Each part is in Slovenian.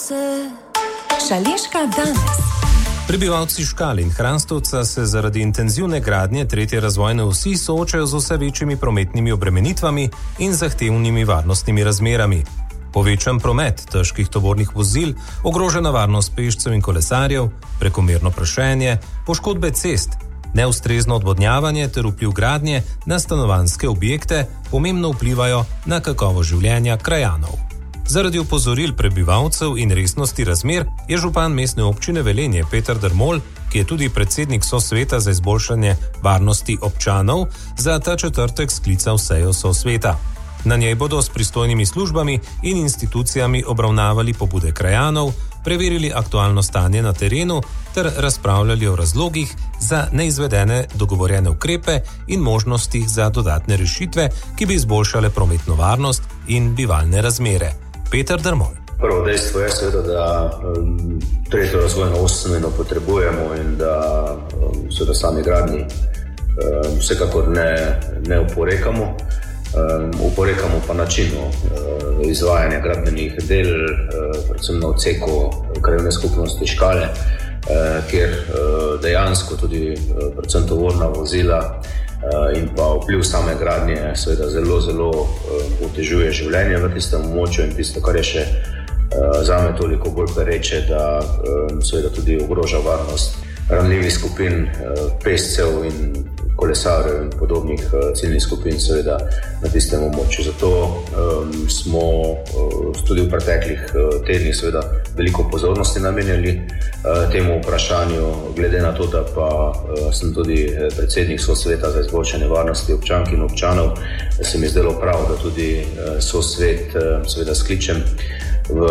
Šaleška danes. Prebivalci Škal in Hrastovca se zaradi intenzivne gradnje tretje razvojne osi soočajo z vse večjimi prometnimi obremenitvami in zahtevnimi varnostnimi razmerami. Povečan promet težkih tovornih vozil, ogrožena varnost pešcev in kolesarjev, prekomerno prašenje, poškodbe cest, neustrezno odvodnjavanje ter vpliv gradnje na stanovanjske objekte pomembno vplivajo na kakovost življenja krajanov. Zaradi opozoril prebivalcev in resnosti razmer je župan mestne občine Velenje Peter Dermol, ki je tudi predsednik sosveta za izboljšanje varnosti občanov, za ta četrtek sklical sejo sosveta. Na njej bodo s pristojnimi službami in institucijami obravnavali pobude krajanov, preverili aktualno stanje na terenu ter razpravljali o razlogih za neizvedene dogovorjene ukrepe in možnostih za dodatne rešitve, ki bi izboljšale prometno varnost in bivalne razmere. Peter Dermol. Prvo dejstvo je seveda, da tretjo razvojno os nujno potrebujemo in da seveda sami gradnji vsekakor ne oporekamo. Oporekamo pa načinu izvajanja gradbenih del, predvsem na odseku krajevne skupnosti Škale, kjer dejansko tudi predvsem tovorna vozila in pa vpliv same gradnje seveda zelo otežuje življenje v tistem območju in tisto, kar je še zame toliko bolj pereče, da seveda tudi ogroža varnost ranljivih skupin, pešcev in kolesarjev in podobnih ciljnih skupin seveda na tistem območju. Zato smo tudi v preteklih tednih seveda veliko pozornosti namenjali temu vprašanju, glede na to, da pa sem tudi predsednik sosveta za izboljšanje varnosti občank in občanov, se mi je zdelo prav, da tudi sosvet seveda skličem v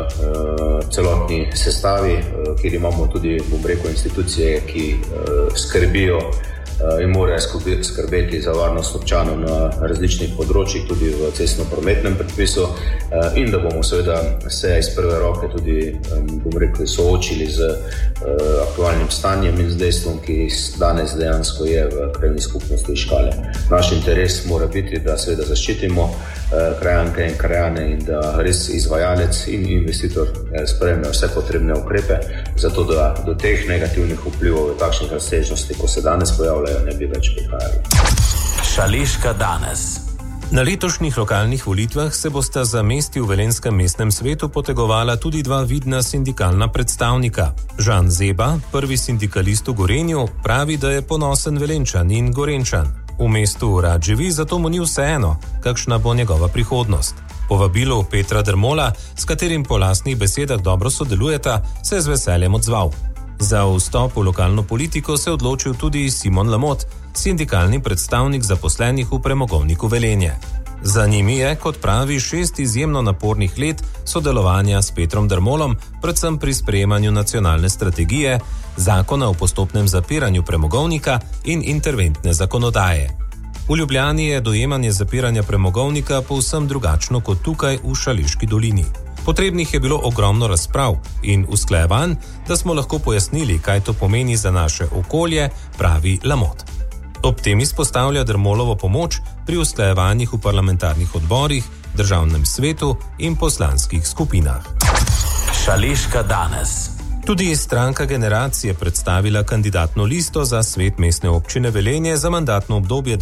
celotni sestavi, kjer imamo tudi, bom rekel, institucije, ki skrbijo in morajo skrbeti za varnost občanov na različnih področjih, tudi v cestno-prometnem predpisu, in da bomo seveda se iz prve roke tudi, bom rekel, soočili z aktualnim stanjem in z dejstvom, ki danes dejansko je v krajevni skupnosti Škale. Naš interes mora biti, da seveda zaščitimo krajanke in krajane in da res izvajalec in investitor sprejme vse potrebne ukrepe, zato da do teh negativnih vplivov v takšnih razsežnosti, ko se danes pojavljajo, ne bi več prihajali. Šaleška danes. Na letošnjih lokalnih volitvah se bosta za mesti v Velenskem mestnem svetu potegovala tudi dva vidna sindikalna predstavnika. Žan Zeba, prvi sindikalist v Gorenju, pravi, da je ponosen Velenčan in Gorenčan. V mestu rad živi, zato mu ni vseeno, kakšna bo njegova prihodnost. Povabilu Petra Dermola, s katerim po lastnih besedah dobro sodelujeta, se je z veseljem odzval. Za vstop v lokalno politiko se je odločil tudi Simon Lamot, sindikalni predstavnik zaposlenih v Premogovniku Velenje. Za njimi je, kot pravi, 6 izjemno napornih let sodelovanja s Petrom Dermolom, predvsem pri sprejemanju nacionalne strategije, zakona o postopnem zapiranju premogovnika in interventne zakonodaje. V Ljubljani je dojemanje zapiranja premogovnika povsem drugačno kot tukaj v Šaleški dolini. Potrebnih je bilo ogromno razprav in usklajevanj, da smo lahko pojasnili, kaj to pomeni za naše okolje, pravi Lamot. Ob tem izpostavlja Dermolovo pomoč pri usklajevanjih v parlamentarnih odborih, državnem svetu in poslanskih skupinah. Šaleška danes. Tudi stranka Generacije predstavila kandidatno listo za svet mestne občine Velenje za mandatno obdobje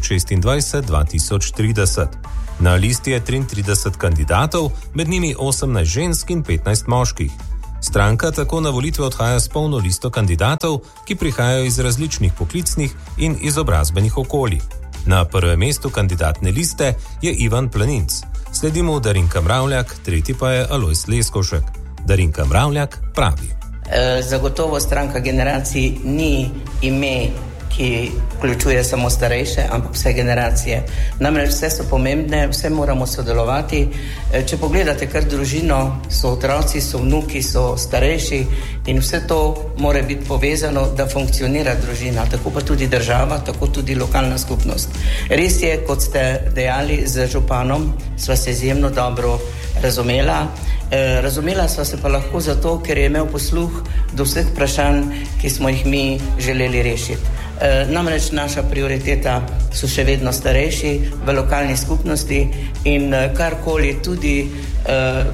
2026-2030. Na listi je 33 kandidatov, med njimi 18 žensk in 15 moških. Stranka tako na volitve odhaja s polno listo kandidatov, ki prihajajo iz različnih poklicnih in izobrazbenih okolij. Na prvem mestu kandidatne liste je Ivan Planinc, sledi mu Darinka Mravljak, tretji pa je Alojz Leskovšek. Darinka Mravljak pravi. Zagotovo stranka Generacij ni ime, ki vključuje samo starejše, ampak vse generacije. Namreč vse so pomembne, vse moramo sodelovati. Če pogledate kar družino, so otroci, so vnuki, so starejši in vse to mora biti povezano, da funkcionira družina, tako pa tudi država, tako tudi lokalna skupnost. Res je, kot ste dejali, z županom sva se izjemno dobro razumela. Razumela sva se pa lahko zato, ker je imel posluh do vseh vprašanj, ki smo jih mi želeli rešiti. Namreč naša prioriteta so še vedno starejši v lokalni skupnosti in karkoli tudi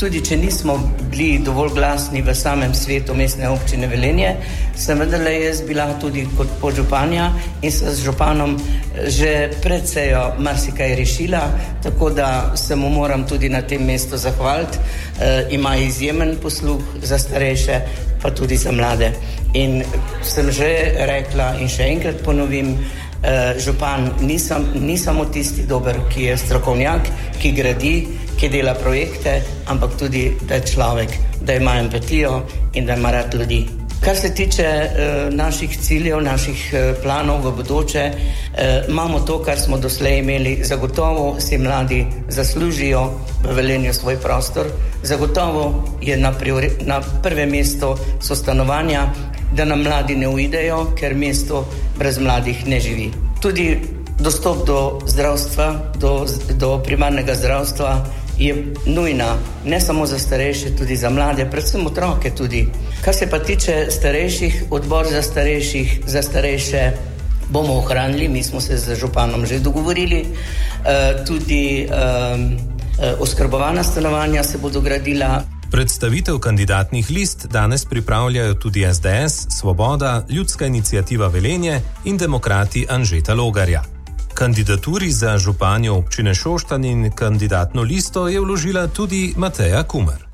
tudi če nismo bili dovolj glasni v samem svetu mestne občine Velenje, sem vendarle jaz bila tudi kot podžupanja in sem z županom že pred sejo marsikaj rešila, tako da se mu moram tudi na tem mestu zahvaliti. Ima izjemen posluh za starejše, pa tudi za mlade. In sem že rekla in še enkrat ponovim, župan ni samo tisti dober, ki je strokovnjak, ki gradi, ki dela projekte, ampak tudi, da je človek, da ima empatijo in da ima rad ljudi. Kar se tiče naših ciljev, naših planov v bodoče, imamo to, kar smo doslej imeli. Zagotovo si mladi zaslužijo v Velenju svoj prostor. Zagotovo je na prvem mestu so stanovanja, da nam mladi ne uidejo, ker mesto brez mladih ne živi. Tudi dostop do zdravstva, do primarnega zdravstva je nujna, ne samo za starejše, tudi za mlade, predvsem otroke tudi. Kar se pa tiče starejših, odbor za starejše bomo ohranili, mi smo se z županom že dogovorili, tudi oskrbovana stanovanja se bodo gradila. Predstavitev kandidatnih list danes pripravljajo tudi SDS, Svoboda, Ljudska iniciativa Velenje in Demokrati Anžeta Logarja. Kandidaturi za županjo občine Šoštanj in kandidatno listo je vložila tudi Mateja Kumer.